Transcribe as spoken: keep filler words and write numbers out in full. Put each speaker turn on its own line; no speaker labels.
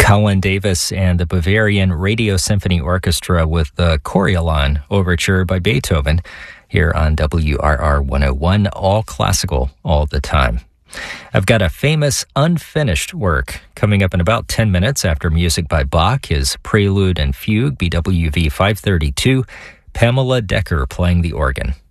Colin Davis and the Bavarian Radio Symphony Orchestra with the Coriolan Overture by Beethoven here on W R R one oh one, all classical all the time. I've got a famous unfinished work coming up in about ten minutes after music by Bach, his Prelude and Fugue, B W V five thirty-two, Pamela Decker playing the organ.